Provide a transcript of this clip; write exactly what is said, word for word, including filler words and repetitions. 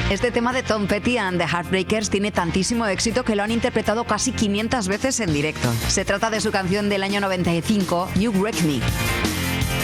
Este tema de Tom Petty and the Heartbreakers tiene tantísimo éxito que lo han interpretado casi quinientas veces en directo. Se trata de su canción del año noventa y cinco, You Wreck Me.